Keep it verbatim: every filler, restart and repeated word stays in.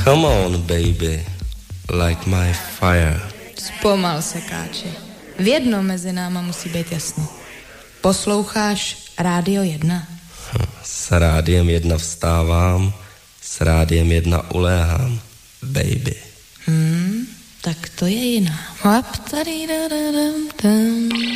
Come on, baby, light my fire. Zpomal se, káči. V jedno mezi náma musí být jasno. Posloucháš Rádio jedna? S Rádiem jedna vstávám, s Rádiem jedna uléhám, baby. Hmm, tak to je jiná. Hop, tady, da, da, dam, dam.